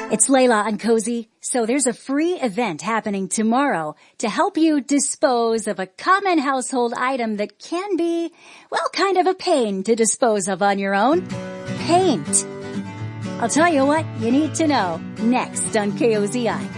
It's Layla on Cozy. So there's a free event happening tomorrow to help you dispose of a common household item that can be, well, kind of a pain to dispose of on your own. Paint. I'll tell you what you need to know next on KOZI.